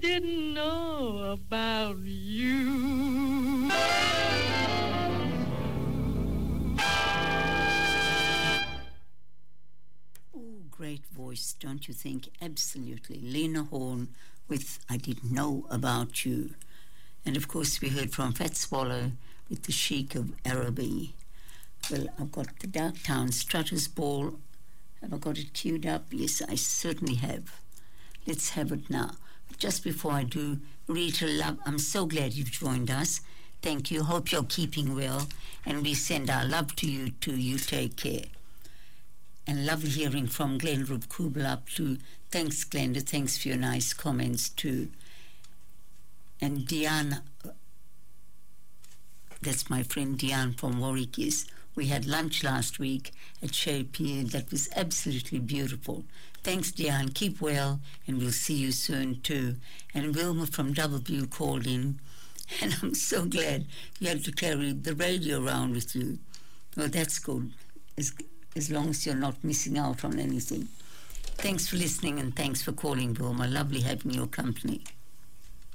didn't know about you. Oh, great voice, don't you think? Absolutely. Lena Horne with I Didn't Know About You. And of course we heard from Fat Swallow with The Sheik of Araby. Well, I've got the Darktown Strutters Ball. Have I got it queued up? Yes, I certainly have. Let's have it now. But just before I do, Rita Love, I'm so glad you've joined us. Thank you. Hope you're keeping well. And we send our love to you too. You take care. And lovely hearing from Glenda Rupkubel up to, thanks Glenda, thanks for your nice comments too. And Diane, that's my friend Diane from Warwick, is we had lunch last week at Chez Pierre. That was absolutely beautiful. Thanks, Diane. Keep well, and we'll see you soon, too. And Wilma from Doubleview called in, and I'm so glad you had to carry the radio around with you. Well, that's good, as long as you're not missing out on anything. Thanks for listening, and thanks for calling, Wilma. Lovely having your company.